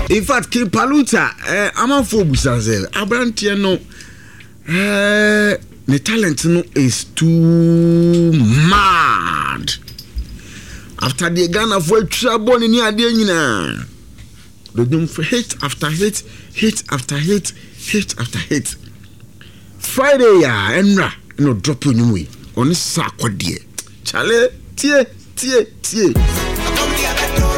In fact, King Paluta, I'm a phobus. Abrantia no, the talent no is too mad. After the Ghana for trouble in the idea, the doom for hit after hit, hit after hit, hit after hit. Friday, Enra, no drop on way on this sack, dear. Charlie, tie.